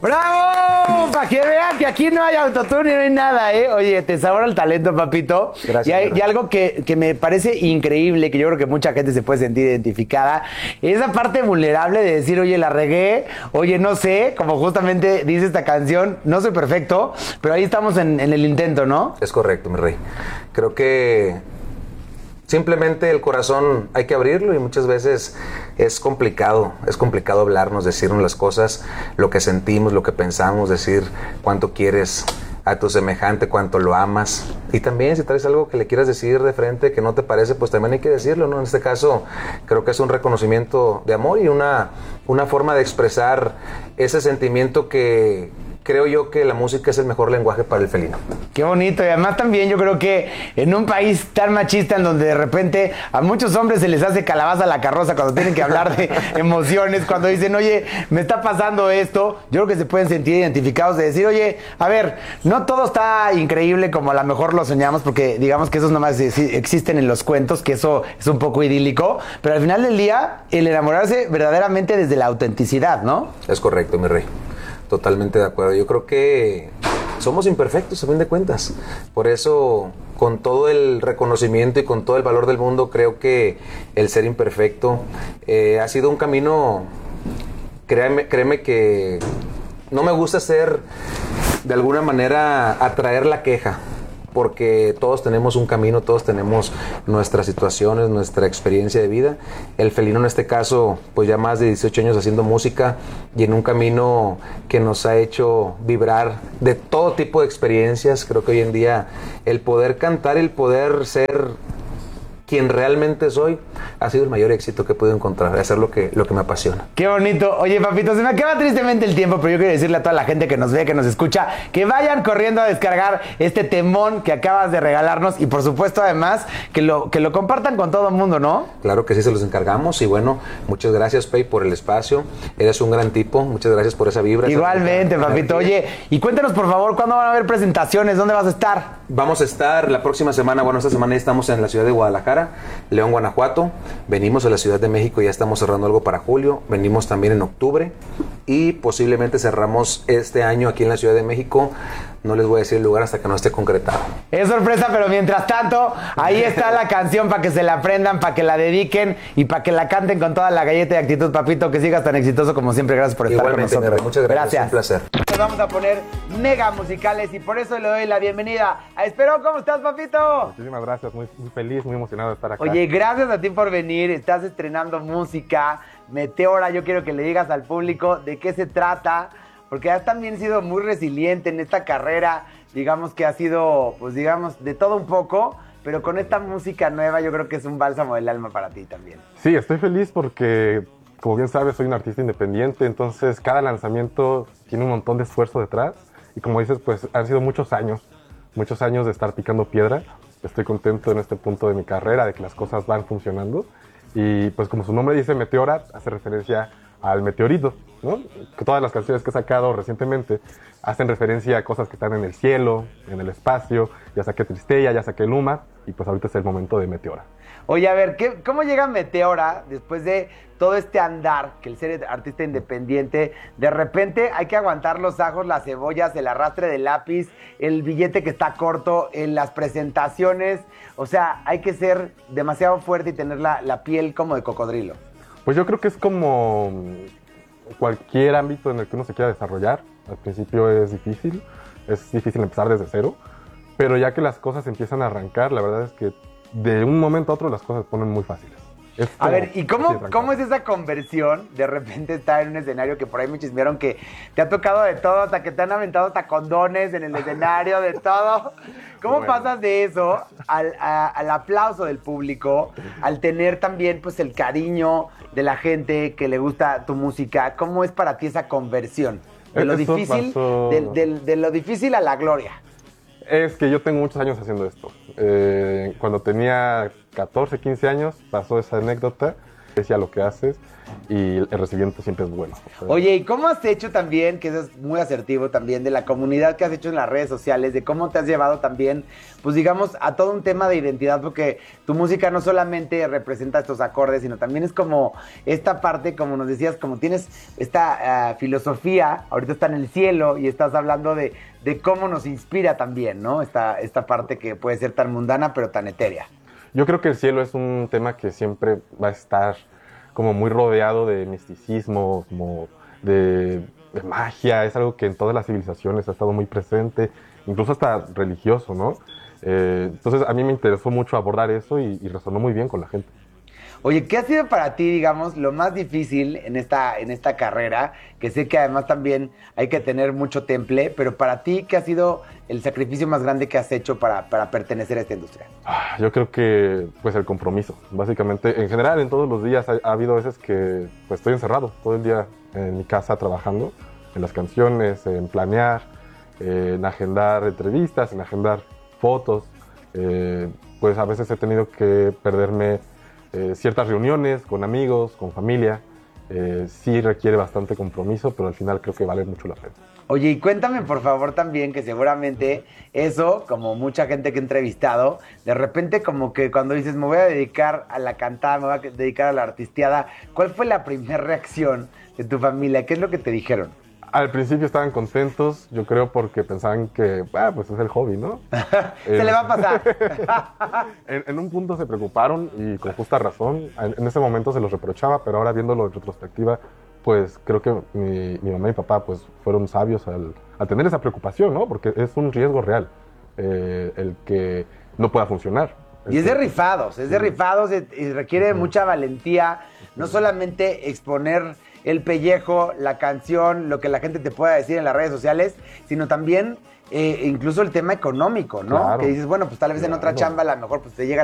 ¡Bravo! Para que vean que aquí no hay autotune y no hay nada, ¿eh? Oye, te sabora el talento, papito. Gracias. Y algo que me parece increíble, que yo creo que mucha gente se puede sentir identificada, esa parte vulnerable de decir, oye, la regué, oye, no sé, como justamente dice esta canción, no soy perfecto, pero ahí estamos en el intento, ¿no? Es correcto, mi rey. Creo que simplemente el corazón hay que abrirlo y muchas veces es complicado hablarnos, decirnos las cosas, lo que sentimos, lo que pensamos, decir cuánto quieres a tu semejante, cuánto lo amas. Y también si traes algo que le quieras decir de frente que no te parece, pues también hay que decirlo, ¿no? En este caso creo que es un reconocimiento de amor y una forma de expresar ese sentimiento que creo yo que la música es el mejor lenguaje para el felino. Qué bonito, y además también yo creo que en un país tan machista en donde de repente a muchos hombres se les hace calabaza a la carroza cuando tienen que hablar de emociones, cuando dicen, oye, me está pasando esto, yo creo que se pueden sentir identificados de decir, oye, a ver, no todo está increíble como a lo mejor lo soñamos, porque digamos que esos nomás existen en los cuentos, que eso es un poco idílico, pero al final del día, el enamorarse verdaderamente desde la autenticidad, ¿no? Es correcto, mi rey. Totalmente de acuerdo. Yo creo que somos imperfectos a fin de cuentas. Por eso, con todo el reconocimiento y con todo el valor del mundo, creo que el ser imperfecto ha sido un camino, créeme que no me gusta ser, de alguna manera, atraer la queja. Porque todos tenemos un camino, todos tenemos nuestras situaciones, nuestra experiencia de vida. El felino en este caso, pues ya más de 18 años haciendo música y en un camino que nos ha hecho vibrar de todo tipo de experiencias. Creo que hoy en día el poder cantar, el poder ser quien realmente soy, ha sido el mayor éxito que he podido encontrar, hacer lo que me apasiona. Qué bonito. Oye, papito, se me acaba tristemente el tiempo, pero yo quiero decirle a toda la gente que nos ve, que nos escucha, que vayan corriendo a descargar este temón que acabas de regalarnos y por supuesto además que lo compartan con todo el mundo, ¿no? Claro que sí, se los encargamos y bueno, muchas gracias, Pei, por el espacio. Eres un gran tipo, muchas gracias por esa vibra. Igualmente, papito. Oye, y cuéntanos por favor, ¿cuándo van a haber presentaciones? ¿Dónde vas a estar? Vamos a estar la próxima semana, bueno, esta semana ya estamos en la ciudad de Guadalajara, León, Guanajuato. Venimos a la Ciudad de México, ya estamos cerrando algo para julio. Venimos también en octubre y posiblemente cerramos este año aquí en la Ciudad de México. No les voy a decir el lugar hasta que no esté concretado. Es sorpresa, pero mientras tanto, ahí está la canción para que se la aprendan, para que la dediquen y para que la canten con toda la galleta y actitud, papito. Que sigas tan exitoso como siempre. Gracias por estar Igualmente, con nosotros. Muchas gracias. Un placer. Nos vamos a poner mega musicales y por eso le doy la bienvenida a Esperón. ¿Cómo estás, papito? Muchísimas gracias, muy feliz, muy emocionado de estar acá. Oye, gracias a ti por venir. Estás estrenando música. Meteora, yo quiero que le digas al público de qué se trata, porque has también sido muy resiliente en esta carrera. Digamos que ha sido, pues digamos, de todo un poco, pero con esta música nueva yo creo que es un bálsamo del alma para ti también. Sí, estoy feliz porque, como bien sabes, soy un artista independiente, entonces cada lanzamiento tiene un montón de esfuerzo detrás. Y como dices, pues han sido muchos años de estar picando piedra. Estoy contento en este punto de mi carrera, de que las cosas van funcionando. Y pues como su nombre dice, Meteora, hace referencia al meteorito, ¿no? Que todas las canciones que he sacado recientemente hacen referencia a cosas que están en el cielo, en el espacio. Ya saqué Tristella, ya saqué Luma, y pues ahorita es el momento de Meteora. Oye, a ver, ¿cómo llega Meteora después de todo este andar, que el ser artista independiente, de repente hay que aguantar los ajos, las cebollas, el arrastre del lápiz, el billete que está corto, en las presentaciones? O sea, hay que ser demasiado fuerte y tener la piel como de cocodrilo. Pues yo creo que es como cualquier ámbito en el que uno se quiera desarrollar. Al principio es difícil empezar desde cero, pero ya que las cosas empiezan a arrancar, la verdad es que de un momento a otro las cosas se ponen muy fáciles. A ver, ¿y cómo es esa conversión? De repente estar en un escenario que por ahí me chismearon que te ha tocado de todo, hasta que te han aventado hasta condones en el escenario, de todo. ¿Cómo bueno pasas de eso al aplauso del público, al tener también pues el cariño de la gente que le gusta tu música? ¿Cómo es para ti esa conversión? De lo difícil, de lo difícil a la gloria. Es que yo tengo muchos años haciendo esto. Cuando tenía 14, 15 años pasó esa anécdota aprecia lo que haces y el recibimiento siempre es bueno. Oye, ¿y cómo has hecho también, que eso es muy asertivo también, de la comunidad que has hecho en las redes sociales, de cómo te has llevado también, pues digamos, a todo un tema de identidad, porque tu música no solamente representa estos acordes, sino también es como esta parte, como nos decías, como tienes esta filosofía, ahorita está en el cielo y estás hablando de cómo nos inspira también, ¿no? Esta parte que puede ser tan mundana, pero tan etérea. Yo creo que el cielo es un tema que siempre va a estar como muy rodeado de misticismo, como de magia, es algo que en todas las civilizaciones ha estado muy presente, incluso hasta religioso, ¿no? Entonces a mí me interesó mucho abordar eso y resonó muy bien con la gente. Oye, ¿qué ha sido para ti, digamos, lo más difícil en esta carrera? Que sé que además también hay que tener mucho temple, pero para ti, ¿qué ha sido el sacrificio más grande que has hecho para pertenecer a esta industria? Yo creo que pues el compromiso, básicamente, en general en todos los días ha habido veces que pues estoy encerrado todo el día en mi casa trabajando, en las canciones, en planear, en agendar entrevistas, en agendar fotos, pues a veces he tenido que perderme ciertas reuniones con amigos, con familia, sí requiere bastante compromiso, pero al final creo que vale mucho la pena. Oye, y cuéntame por favor también que seguramente eso, como mucha gente que he entrevistado, de repente como que cuando dices me voy a dedicar a la cantada, me voy a dedicar a la artisteada, ¿cuál fue la primera reacción de tu familia? ¿Qué es lo que te dijeron? Al principio estaban contentos, yo creo porque pensaban que, pues es el hobby, ¿no? Se le va a pasar. En un punto se preocuparon y con justa razón. En ese momento se los reprochaba, pero ahora viéndolo en retrospectiva, pues creo que mi mamá y mi papá pues fueron sabios al tener esa preocupación, ¿no? Porque es un riesgo real el que no pueda funcionar. Y es de rifados y requiere mucha valentía, no solamente exponer el pellejo, la canción, lo que la gente te pueda decir en las redes sociales, sino también incluso el tema económico, ¿no? Claro. Que dices, bueno, pues tal vez en otra chamba a lo mejor pues te llega